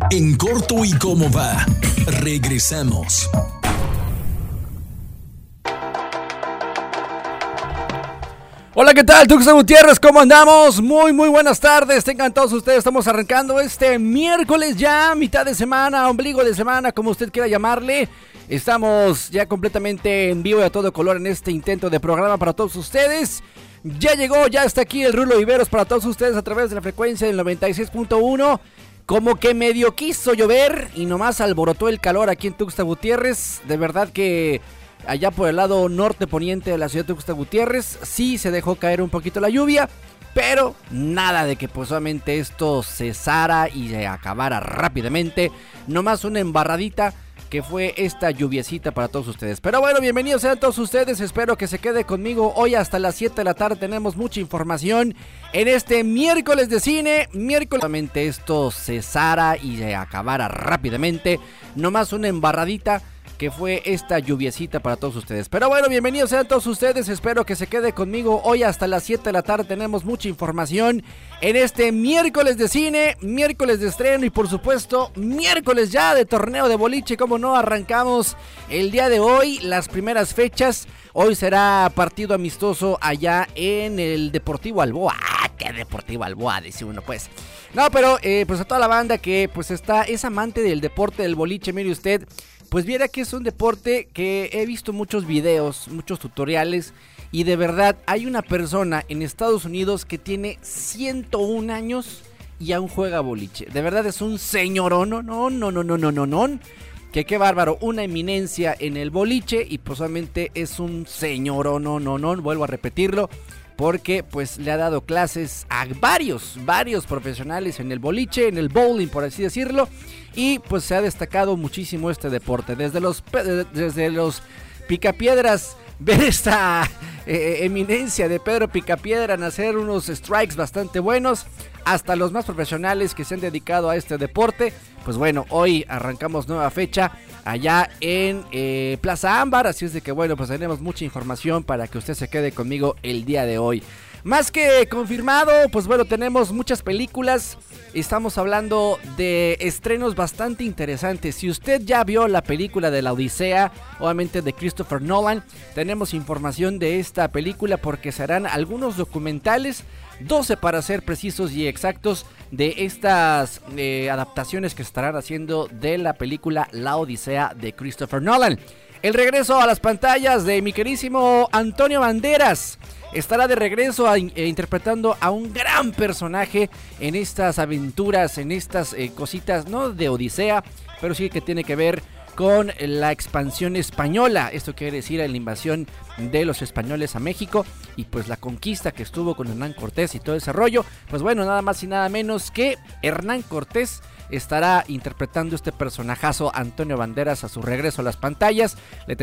En corto y cómo va. Regresamos. Hola, ¿qué tal? Tuxtla Gutiérrez, ¿cómo andamos? Muy buenas tardes, tengan todos ustedes, estamos arrancando este miércoles ya, mitad de semana, ombligo de semana, como usted quiera llamarle. Estamos ya completamente en vivo y a todo color en este intento de programa para todos ustedes. Ya llegó, ya está aquí el Rulo Viveros para todos ustedes a través de la frecuencia del 96.1. Como que medio quiso llover y nomás alborotó el calor aquí en Tuxtla Gutiérrez. De verdad que allá por el lado norte poniente de la ciudad de Tuxtla Gutiérrez sí se dejó caer un poquito la lluvia, pero nada de que pues solamente esto cesara y se acabara rápidamente. Nomás una embarradita que fue esta lluviecita para todos ustedes. Pero bueno, bienvenidos sean todos ustedes, espero que se quede conmigo hoy hasta las 7 de la tarde. Tenemos mucha información en este miércoles de cine. Miércoles, solamente esto cesara y se acabara rápidamente. Nomás una embarradita que fue esta lluviecita para todos ustedes. Pero bueno, bienvenidos sean todos ustedes, espero que se quede conmigo hoy hasta las 7 de la tarde. Tenemos mucha información en este miércoles de cine, miércoles de estreno y por supuesto miércoles ya de torneo de boliche. Como no, arrancamos el día de hoy las primeras fechas. Hoy será partido amistoso allá en el Deportivo Alboa. ¡Ah, qué Deportivo Alboa! Dice uno pues. No, pero pues a toda la banda que pues es amante del deporte del boliche, mire usted, pues viera que es un deporte que he visto muchos videos, muchos tutoriales y de verdad hay una persona en Estados Unidos que tiene 101 años y aún juega boliche. De verdad es un señorón, no, que qué bárbaro, una eminencia en el boliche y pues solamente es un señorón, no, vuelvo a repetirlo. Porque pues le ha dado clases a varios profesionales en el boliche, en el bowling por así decirlo. Y pues se ha destacado muchísimo este deporte. Desde los picapiedras, ver esta eminencia de Pedro Picapiedra en hacer unos strikes bastante buenos, hasta los más profesionales que se han dedicado a este deporte. Pues bueno, hoy arrancamos nueva fecha allá en Plaza Ámbar, así es de que bueno, pues tenemos mucha información para que usted se quede conmigo el día de hoy. Más que confirmado, pues bueno, tenemos muchas películas, estamos hablando de estrenos bastante interesantes. Si usted ya vio la película de La Odisea, obviamente de Christopher Nolan, tenemos información de esta película porque serán algunos documentales, 12 para ser precisos y exactos, de estas adaptaciones que estarán haciendo de la película La Odisea de Christopher Nolan. El regreso a las pantallas de mi querísimo Antonio Banderas. Estará de regreso interpretando a un gran personaje en estas aventuras, en estas cositas, no de Odisea, pero sí que tiene que ver con la expansión española. Esto quiere decir la invasión de los españoles a México y pues la conquista que estuvo con Hernán Cortés y todo ese rollo. Pues bueno, nada más y nada menos que Hernán Cortés estará interpretando este personajazo Antonio Banderas a su regreso a las pantallas. Le